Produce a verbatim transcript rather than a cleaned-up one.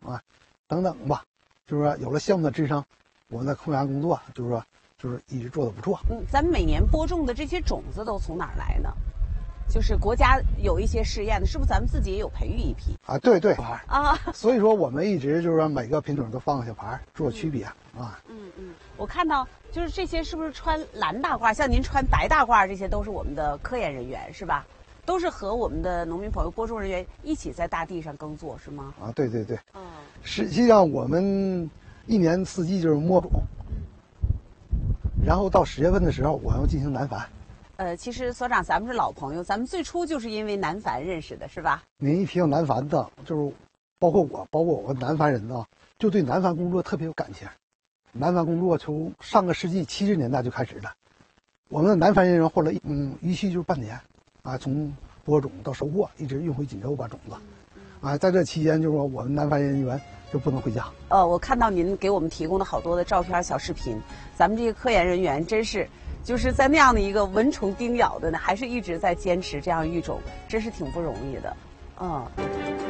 啊，等等吧，就是说有了项目的支撑，我们的控芽工作就是说就是一直做得不错。 嗯，咱们每年播种的这些种子都从哪儿来呢？就是国家有一些试验的，是不是咱们自己也有培育一批啊？对对啊， 所以说我们一直就是说每个品种都放个小牌做区别啊。 嗯嗯，我看到就是这些是不是穿蓝大褂，像您穿白大褂，这些都是我们的科研人员是吧？都是和我们的农民朋友、播种人员一起在大地上耕作是吗？ 啊，对对对。 嗯， 实际上我们一年四季就是播种，然后到十月份的时候我要进行南繁。 呃，其实所长，咱们是老朋友，咱们最初就是因为南繁认识的，是吧？ 您一提到南繁的，就是包括我，包括我们南繁人呢，就对南繁工作特别有感情。南繁工作从上个世纪七十年代就开始了，我们的南繁人员花了嗯一期就是半年，啊，从播种到收获，一直运回锦州把种子，啊，在这期间就是说我们南繁人员就不能回家。 呃，我看到您给我们提供的好多的照片、小视频，咱们这个科研人员真是。就是在那样的一个蚊虫叮咬的呢，还是一直在坚持这样育种，真是挺不容易的，嗯。